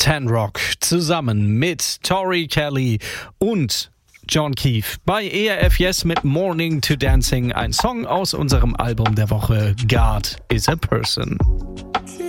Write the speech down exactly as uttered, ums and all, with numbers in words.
Ten Rock zusammen mit Tori Kelly und John Keefe bei E R F Yes mit Morning to Dancing, ein Song aus unserem Album der Woche God is a Person.